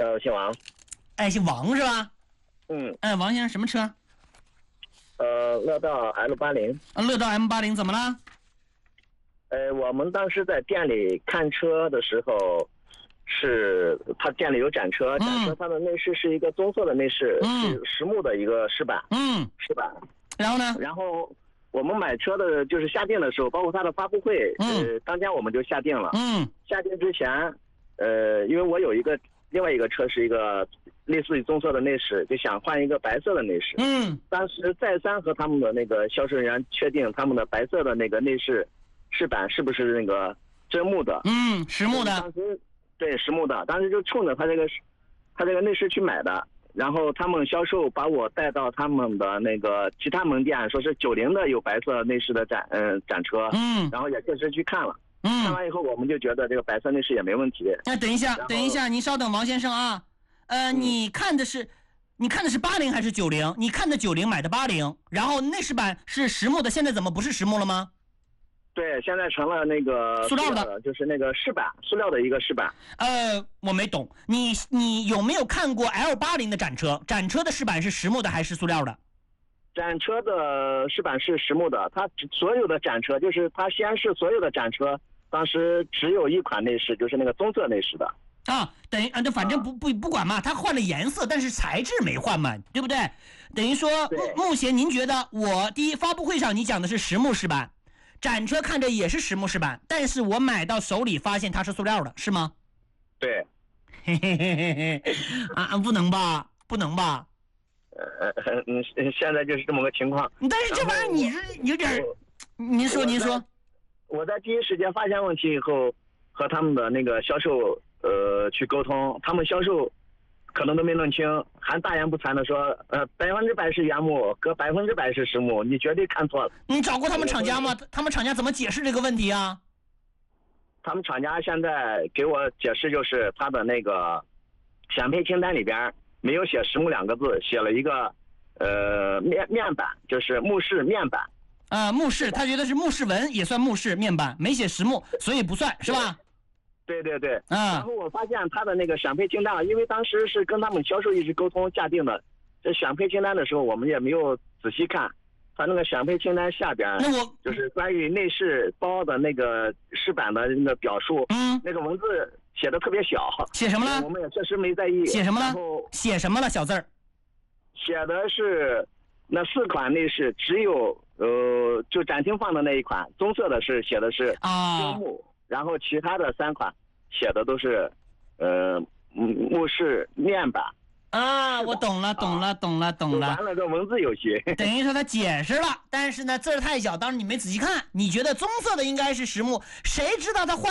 姓王。 哎，姓王是吧？ 嗯。 哎，王先生什么车？ 乐道 L80。 乐道 M80怎么了？ 我们当时在店里看车的时候，是他店里有展车，展车它的内饰是一个棕色的内饰，是实木的一个饰板。饰板。 然后呢？ 然后我们买车的就是下定的时候，包括它的发布会，当天我们就下定了。下定之前，因为我有另外一个车是一个类似于棕色的内饰，就想换一个白色的内饰。当时再三和他们的那个销售人员确定他们的白色的那个内饰饰板是不是那个真木的。 实木的。 当时对，实木的，当时就冲着他这个内饰去买的。然后他们销售把我带到他们的那个其他门店，说是90的有白色内饰的展车。然后也确实去看了。看完以后我们就觉得这个白色内饰也没问题。 哎，等一下，您稍等，王先生啊。你看的是80还是90？你看的90，买的80，然后内饰板是实木的，现在怎么不是实木了吗？ 对，现在成了那个塑料的， 就是那个饰板，塑料的一个饰板。 我没懂，你有没有看过 L80的展车？展车的饰板是实木的还是塑料的？ 展车的饰板是实木的，它所有的展车就是它西安市所有的展车，当时只有一款内饰，就是那个棕色内饰的。 这反正不管嘛，它换了颜色，但是材质没换嘛，对不对？等于说目前您觉得第一发布会上你讲的是实木饰板，展车看着也是实木饰板，但是我买到手里发现它是塑料的，是吗？ 对。 不能吧？ 现在就是这么个情况。 但是这玩意儿你是有点，您说。 我在第一时间发现问题以后，和他们的那个销售去沟通，他们销售可能都没弄清，还大言不惭的说100%是原木，搁100%是实木，你绝对看错了。 你找过他们厂家吗？他们厂家怎么解释这个问题啊？ 他们厂家现在给我解释，就是他的那个选配清单里边没有写实木2个字，写了一个面板，就是木饰面板。 木饰，他觉得是木饰纹也算木饰面板，没写实木，所以不算，是吧？ 对。然后我发现他的那个选配清单，因为当时是跟他们销售一直沟通价定的，这选配清单的时候我们也没有仔细看，他那个选配清单下边就是关于内饰包的那个饰板的那个表述，那个文字写的特别小。 写什么了？ 我们也确实没在意。 写什么了？写什么了？小字儿。 写的是那4款内饰，只有就展厅放的那一款棕色的是写的是真木，然后其他的3款写的都是木饰面板。 我懂了。 完了个文字游戏。 等于说他解释了，但是呢字儿太小，当时你没仔细看，你觉得棕色的应该是实木，谁知道他换